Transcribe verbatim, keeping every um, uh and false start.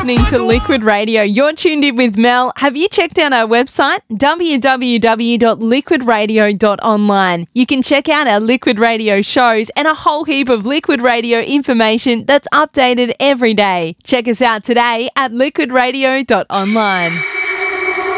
listening to Liquid Radio. You're tuned in with Mel. Have you checked out our website? w w w dot liquid radio dot online. You can check out our Liquid Radio shows and a whole heap of Liquid Radio information that's updated every day. Check us out today at liquid radio dot online.